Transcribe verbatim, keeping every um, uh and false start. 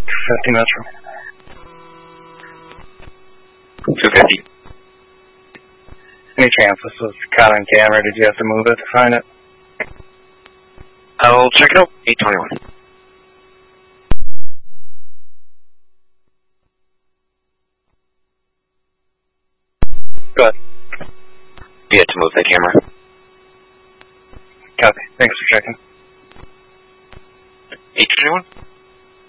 fifty Metro. two fifty. Any chance this was caught on camera? Did you have to move it to find it? I'll check it out. eight twenty-one. Go ahead. You had to move the camera. Copy. Thanks for checking. eight twenty-one?